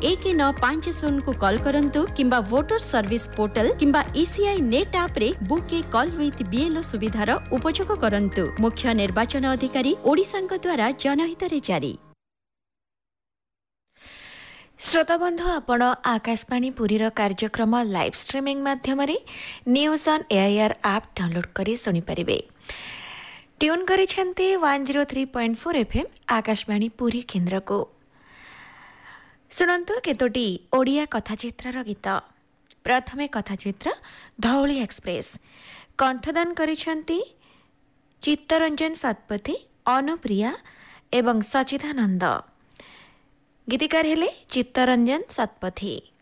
1950 को कॉल करंतु किंबा वोटर सर्विस पोर्टल किंबा ECI नेट ऐप रे book A call with BLO सुविधार उपयोग करंतु। मुख्य निर्वाचन अधिकारी ओडिशांक द्वारा जनहित रे जारी। श्रोताबंधु आपण आकाशवाणी पुरी कार्यक्रम लाइव स्ट्रीमिंग माध्यम news on AIR app download करी सुनी परिबे। ट्यून करिसेंते 103.4 FM आकाशवाणी पुरी केंद्र को। सुनंतु केतोटी ओडिया कथाचित्रर गीत। प्रथमे कथाचित्र धौली एक्सप्रेस कंठदान करिसेंती चित्तरंजन सतपथी, अनुप्रिया एवं सचिदानंद। गीतिकार हेले चित्तरंजन सतपथी।